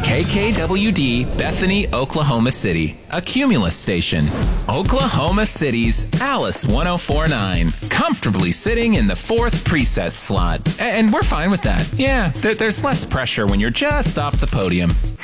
KKWD, Bethany, Oklahoma City, a Cumulus station. Oklahoma City's Alice 1049, comfortably sitting in the 4th preset slot. And we're fine with that. Yeah, there's less pressure when you're just off the podium.